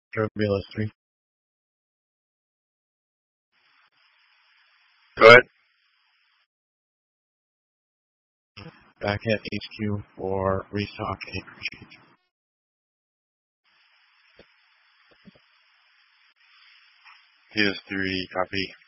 Turbulence 3. Go ahead. Back at HQ for restock Anchorage. PS3, copy.